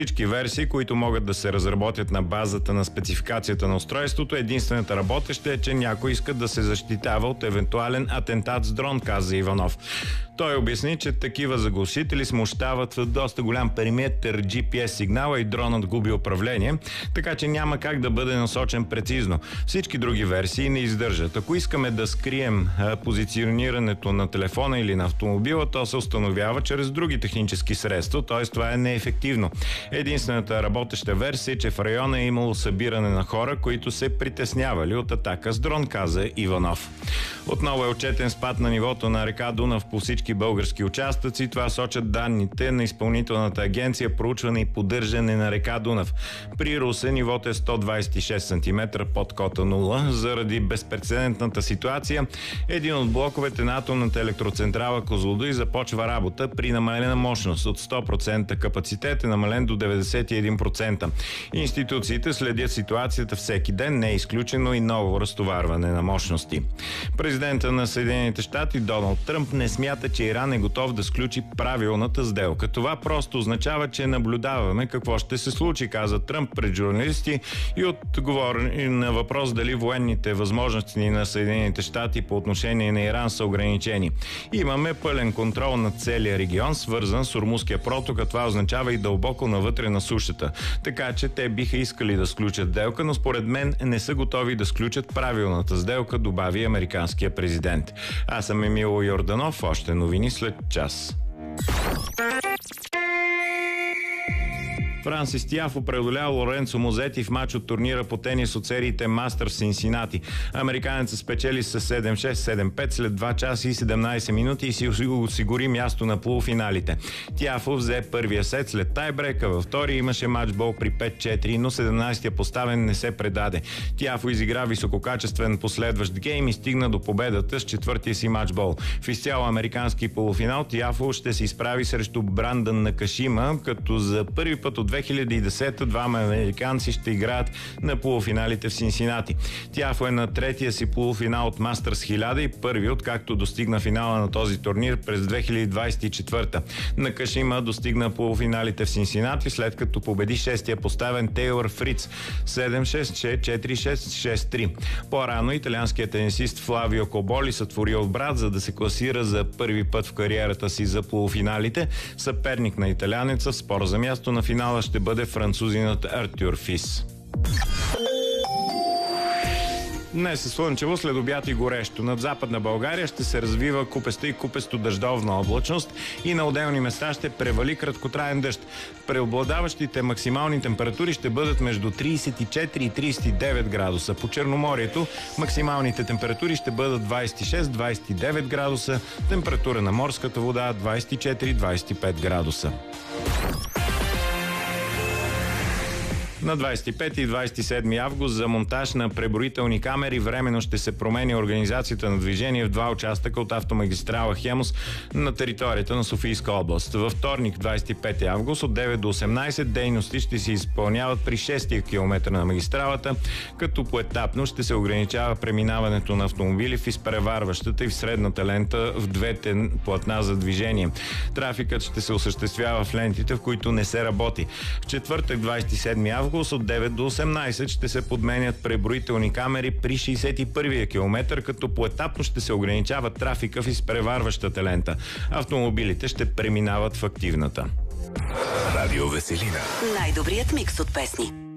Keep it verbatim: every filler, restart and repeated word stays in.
всички версии, които могат да се разработят на базата на спецификацията на устройството. Единствената работеща е, че някой иска да се защитава от евентуален атентат с дрон, каза Иванов. Той обясни, че такива заглушители смущават в доста голям периметър джи пи ес сигнала и дронът губи управление, така че няма как да бъде насочен прецизно. Всички други версии не издържат. Ако искаме да скрием позиционирането на телефона или на автомобила, то се установява чрез други технически средства, т.е. това е неефективно. Единствената работеща версия е, че в района е имало събиране на хора, които се притеснявали от атака с дрон, каза Иванов. Отново е отчетен спад на нивото на река Дунав по всички български участъци. Това сочат данните на Изпълнителната агенция проучване и поддържане на река Дунав. При Русе нивото е сто двадесет и шест сантиметра под кота нула. Заради безпрецедентната ситуация, един от блоковете на атомната електроцентрала Козлодуй започва работа при намалена мощност. От сто процента капацитет е намален до деветдесет и един процента. Институциите следят ситуацията всеки ден, не е изключено и ново разтоварване на мощности. Президента на Съединените щати Доналд Тръмп не смята, че Иран е готов да сключи правилната сделка. Това просто означава, че наблюдаваме какво ще се случи, каза Тръмп пред журналисти и отговори на въпрос дали военните възможности на Съединените щати по отношение на Иран са ограничени. Имаме пълен контрол над целия регион, свързан с Ормузския проток, а това означава и дълбоко навътре на сушата. Така че те биха искали да сключат сделка, но според мен не са готови да сключат правилната сделка, добави американския президент. Аз съм Емил Йорданов, още новини след час. Франсис Тиафо преодоля Лоренцо Мозети в мач от турнира по тенис от сериите Мастър в Синсинати. Американецът спечели с седем шест седем пет след два часа и седемнадесет минути и си осигури място на полуфиналите. Тиафо взе първия сет след тайбрека, във втори имаше матчбол при пет четири, но седемнадесетия поставен не се предаде. Тиафо изигра висококачествен последващ гейм и стигна до победата с четвъртия си матчбол. В изцяло американски полуфинал Тиафо ще се изправи срещу Брандън Накашима, като за първи път от две хиляди и десета двама американци ще играят на полуфиналите в Синсинати. Тиафо е на третия си полуфинал от Мастърс хиляда и първи, откакто достигна финала на този турнир през две хиляди двадесет и четвърта. Накашима достигна полуфиналите в Синсинати, след като победи шестия поставен Тейлор Фриц седем шест четири шест шест три. По-рано италианският тенисист Флавио Коболи сътворил брат, за да се класира за първи път в кариерата си за полуфиналите. Съперник на италианеца в спор за място на финала ще бъде французинът Артюр Фис. Днес е слънчево, след обяд и горещо. Над Западна България ще се развива купеста и купесто-дъждовна облачност и на отделни места ще превали краткотраен дъжд. Преобладаващите максимални температури ще бъдат между тридесет и четири и тридесет и девет градуса. По Черноморието максималните температури ще бъдат двадесет и шест до двадесет и девет градуса, температура на морската вода двадесет и четири до двадесет и пет градуса. На двадесет и пети и двадесет и седми август за монтаж на преброителни камери временно ще се промени организацията на движение в два участъка от автомагистрала Хемус на територията на Софийска област. Във вторник, двадесет и пети август от девет до осемнадесет дейности ще се изпълняват при шестия километър на магистралата, като поетапно ще се ограничава преминаването на автомобили в изпреварващата и в средната лента в двете платна за движение. Трафикът ще се осъществява в лентите, в които не се работи. В четвъртък, двадесет и седми август от девет до осемнадесет ще се подменят преброителни камери при шейсет и първия километър, като поетапно ще се ограничава трафика в изпреварващата лента. Автомобилите ще преминават в активната. Радио Веселина. Най-добрият микс от песни.